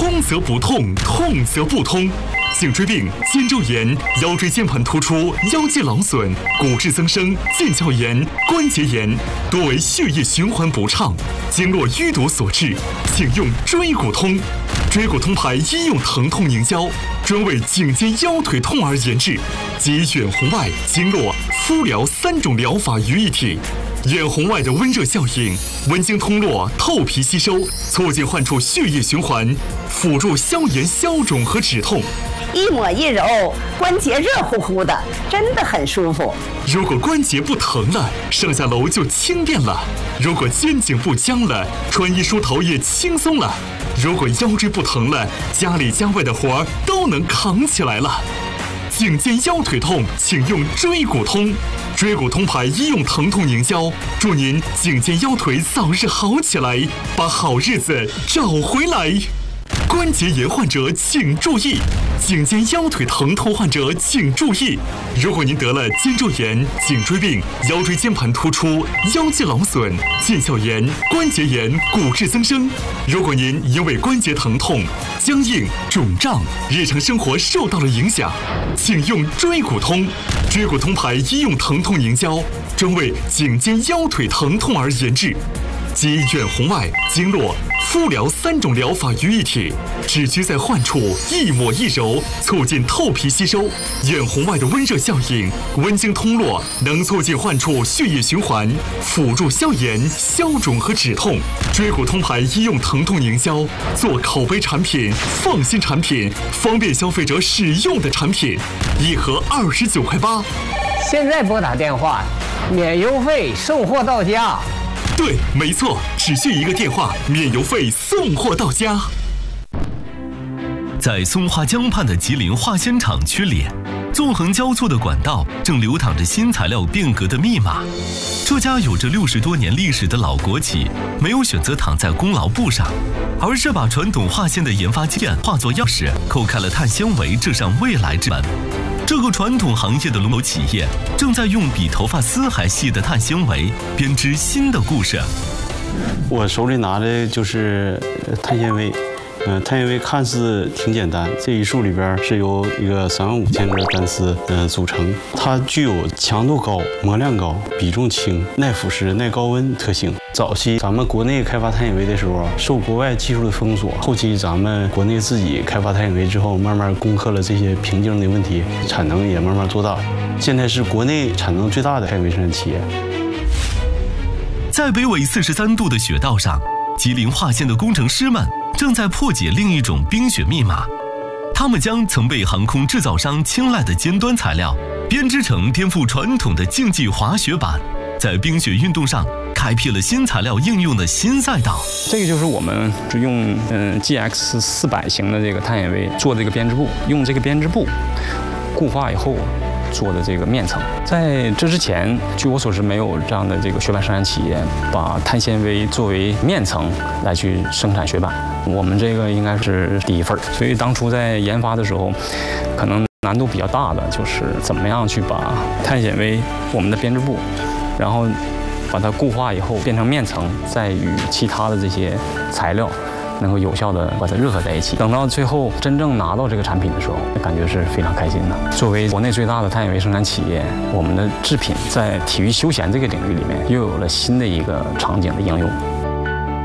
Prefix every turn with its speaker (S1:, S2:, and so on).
S1: 通则不痛，痛则不通。颈椎病、肩周炎、腰椎间盘突出、腰肌劳损、骨质增生、腱鞘炎、关节炎，多为血液循环不畅、经络淤堵所致，请用椎骨通。椎骨通牌医用疼痛凝胶，专为颈肩腰腿痛而研制，集远红外、经络、敷疗3种疗法于一体。远红外的温热效应，温经通络，透皮吸收，促进患处血液循环，辅助消炎消肿和止痛。
S2: 一抹一揉，关节热乎乎的，真的很舒服。
S1: 如果关节不疼了，上下楼就轻便了；如果肩颈不僵了，穿衣梳头也轻松了；如果腰椎不疼了，家里家外的活儿都能扛起来了。颈肩腰腿痛，请用椎骨通。椎骨通牌医用疼痛凝胶，祝您颈肩腰腿早日好起来，把好日子找回来。关节炎患者请注意，颈肩腰腿疼痛患者请注意。如果您得了肩周炎、颈椎病、腰椎间盘突出、腰肌劳损、腱鞘炎、关节炎、骨质增生，如果您因为关节疼痛、僵硬、肿胀，日常生活受到了影响，请用椎骨通。椎骨通牌医用疼痛凝胶，专为颈肩腰腿疼痛而研制，集远红外、经络、敷疗3种疗法于一体，只需在患处一抹一揉，促进透皮吸收。远红外的温热效应，温经通络，能促进患处血液循环，辅助消炎、消肿和止痛。椎骨通牌医用疼痛凝胶，做口碑产品、放心产品、方便消费者使用的产品，一盒29.8块。
S3: 现在拨打电话，免邮费，送货到家。
S1: 对，没错，只需一个电话，免邮费，送货到家。
S4: 在松花江畔的吉林化纤厂区里，纵横交错的管道正流淌着新材料变革的密码。这家有着60多年历史的老国企，没有选择躺在功劳簿上，而是把传统化纤的研发经验化作钥匙，叩开了碳纤维这扇未来之门。这个传统行业的龙头企业，正在用比头发丝还细的碳纤维编织新的故事。
S5: 我手里拿的就是碳纤维。碳纤维看似挺简单，这一束里边是由一个35000根单丝组成，它具有强度高、模量高、比重轻、耐腐蚀、耐高温特性。早期咱们国内开发碳纤维的时候，受国外技术的封锁，后期咱们国内自己开发碳纤维之后，慢慢攻克了这些瓶颈的问题，产能也慢慢做大。现在是国内产能最大的碳纤维生产企业。
S4: 在北纬43度的雪道上，吉林化纤的工程师们正在破解另一种冰雪密码。他们将曾被航空制造商青睐的尖端材料编织成颠覆传统的竞技滑雪板，在冰雪运动上开辟了新材料应用的新赛道。
S6: 这个就是我们用GX 400型的这个碳纤维做这个编织布，用这个编织布固化以后做的这个面层。在这之前，据我所知，没有这样的这个雪板生产企业把碳纤维作为面层来去生产雪板。我们这个应该是第一份，所以当初在研发的时候，可能难度比较大的就是怎么样去把碳纤维我们的编织布，然后把它固化以后变成面层，再与其他的这些材料能够有效的把它热合在一起。等到最后真正拿到这个产品的时候，感觉是非常开心的。作为国内最大的碳纤维生产企业，我们的制品在体育休闲这个领域里面又有了新的一个场景的应用。